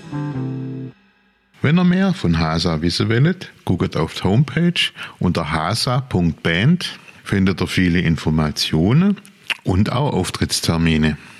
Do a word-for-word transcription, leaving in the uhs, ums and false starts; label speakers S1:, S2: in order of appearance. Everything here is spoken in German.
S1: Wenn ihr mehr von Hasa wissen wollt, guckt auf die Homepage unter hasa punkt band, findet ihr viele Informationen und auch Auftrittstermine.